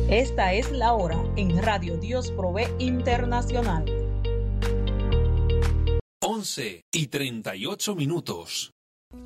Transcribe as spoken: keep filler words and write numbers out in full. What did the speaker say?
Esta es la hora en Radio Dios Provee Internacional. once y treinta y ocho minutos.